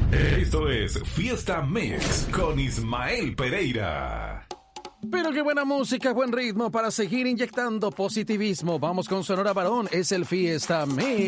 Esto es Fiesta Mix con Ismael Pereira. Pero qué buena música, buen ritmo para seguir inyectando positivismo. Vamos con Sonora Varón, es el Fiesta Mix.